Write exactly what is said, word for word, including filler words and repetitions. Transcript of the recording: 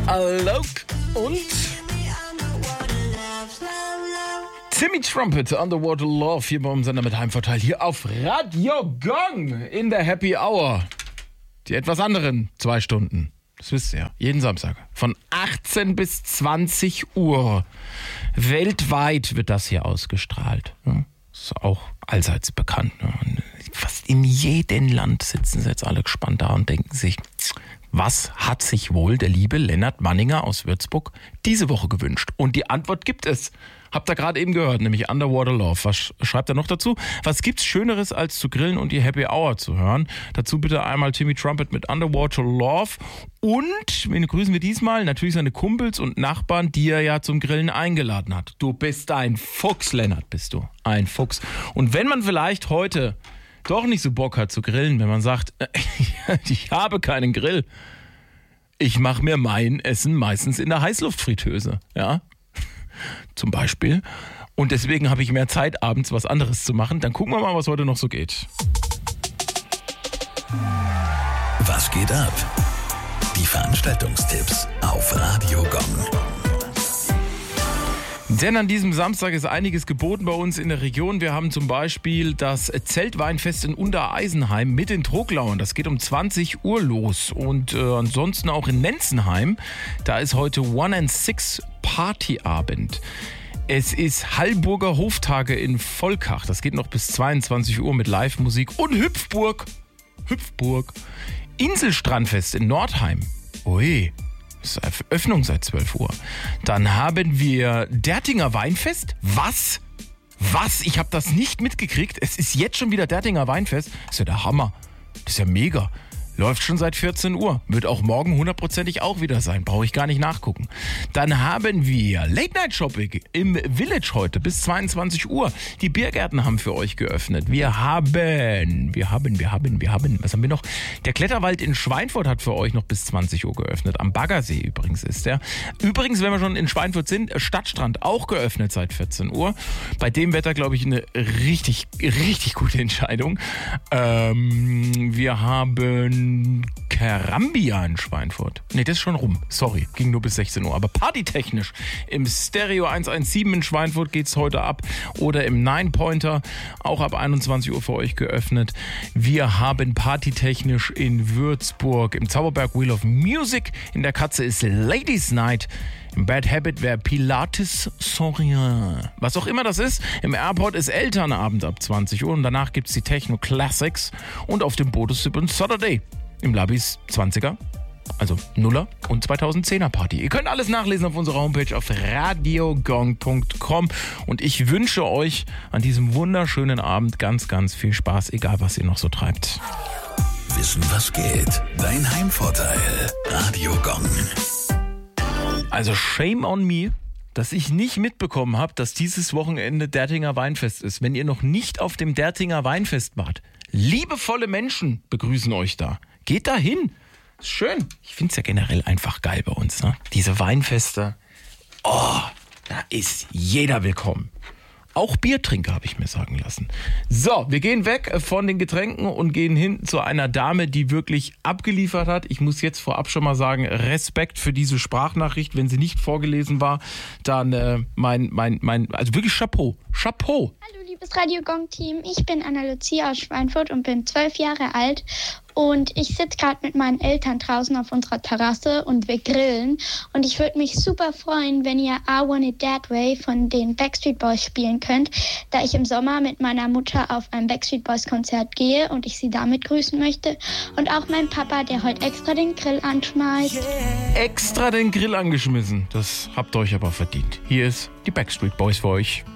Alok und Timmy Trumpet, Underwater Love, hier bei unserem Sender mit Heimvorteil, hier auf Radio Gong in der Happy Hour. Die etwas anderen zwei Stunden, das wisst ihr ja, jeden Samstag von achtzehn bis zwanzig Uhr. Weltweit wird das hier ausgestrahlt. Ja, ist auch allseits bekannt. Fast in jedem Land sitzen sie jetzt alle gespannt da und denken sich, was hat sich wohl der liebe Lennart Manninger aus Würzburg diese Woche gewünscht? Und die Antwort gibt es. Habt ihr gerade eben gehört, nämlich Underwater Love. Was schreibt er noch dazu? Was gibt's Schöneres als zu grillen und die Happy Hour zu hören? Dazu bitte einmal Timmy Trumpet mit Underwater Love. Und, wen grüßen wir diesmal? Natürlich seine Kumpels und Nachbarn, die er ja zum Grillen eingeladen hat. Du bist ein Fuchs, Lennart, bist du. Ein Fuchs. Und wenn man vielleicht heute doch nicht so Bock hat zu grillen, wenn man sagt, ich habe keinen Grill, ich mache mir mein Essen meistens in der Heißluftfritteuse, ja, zum Beispiel. Und deswegen habe ich mehr Zeit, abends was anderes zu machen. Dann gucken wir mal, was heute noch so geht. Was geht ab? Die Veranstaltungstipps auf Radio Gong. Denn an diesem Samstag ist einiges geboten bei uns in der Region. Wir haben zum Beispiel das Zeltweinfest in Untereisenheim mit den Troglauern. Das geht um zwanzig Uhr los. Und äh, ansonsten auch in Nenzenheim. Da ist heute One and Six Partyabend. Es ist Hallburger Hoftage in Volkach. Das geht noch bis zweiundzwanzig Uhr mit Live-Musik. Und Hüpfburg. Hüpfburg. Inselstrandfest in Nordheim. Ui. Das ist Öffnung seit zwölf Uhr. Dann haben wir Dertinger Weinfest. Was? Was? Ich habe das nicht mitgekriegt. Es ist jetzt schon wieder Dertinger Weinfest. Das ist ja der Hammer. Das ist ja mega. Läuft schon seit vierzehn Uhr. Wird auch morgen hundertprozentig auch wieder sein. Brauche ich gar nicht nachgucken. Dann haben wir Late Night Shopping im Village heute bis zweiundzwanzig Uhr. Die Biergärten haben für euch geöffnet. Wir haben, wir haben, wir haben, wir haben, was haben wir noch? Der Kletterwald in Schweinfurt hat für euch noch bis zwanzig Uhr geöffnet. Am Baggersee übrigens ist der. Übrigens, wenn wir schon in Schweinfurt sind, Stadtstrand auch geöffnet seit vierzehn Uhr. Bei dem Wetter, glaube ich, eine richtig, richtig gute Entscheidung. Ähm, wir haben Karambia in Schweinfurt. Ne, das ist schon rum. Sorry, ging nur bis sechzehn Uhr. Aber partytechnisch im Stereo hundertsiebzehn in Schweinfurt geht's heute ab. Oder im Nine Pointer, auch ab einundzwanzig Uhr für euch geöffnet. Wir haben partytechnisch in Würzburg im Zauberberg Wheel of Music. In der Katze ist Ladies Night. Im Bad Habit wäre Pilates sans rien. Was auch immer das ist. Im Airport ist Elternabend ab zwanzig Uhr. Und danach gibt es die Techno Classics. Und auf dem Boot ist Saturday. Im Labis zwanziger. Also Nuller und zweitausendzehner Party. Ihr könnt alles nachlesen auf unserer Homepage auf radiogong punkt com. Und ich wünsche euch an diesem wunderschönen Abend ganz, ganz viel Spaß, egal was ihr noch so treibt. Wissen, was geht? Dein Heimvorteil. Radio Gong. Also shame on me, dass ich nicht mitbekommen habe, dass dieses Wochenende Dertinger Weinfest ist. Wenn ihr noch nicht auf dem Dertinger Weinfest wart, liebevolle Menschen begrüßen euch da. Geht da hin. Ist schön. Ich finde es ja generell einfach geil bei uns, ne? Diese Weinfeste. Oh, da ist jeder willkommen. Auch Biertrinker, habe ich mir sagen lassen. So, wir gehen weg von den Getränken und gehen hin zu einer Dame, die wirklich abgeliefert hat. Ich muss jetzt vorab schon mal sagen, Respekt für diese Sprachnachricht. Wenn sie nicht vorgelesen war, dann äh, mein, mein, mein, also wirklich Chapeau. Chapeau. Hallo, liebes Radio Gong Team. Ich bin Anna-Lucia aus Schweinfurt und bin zwölf Jahre alt. Und ich sitze gerade mit meinen Eltern draußen auf unserer Terrasse und wir grillen. Und ich würde mich super freuen, wenn ihr I Want It That Way von den Backstreet Boys spielen könnt, da ich im Sommer mit meiner Mutter auf ein Backstreet Boys Konzert gehe und ich sie damit grüßen möchte. Und auch mein Papa, der heute extra den Grill anschmeißt. Extra den Grill angeschmissen. Das habt ihr euch aber verdient. Hier ist die Backstreet Boys für euch.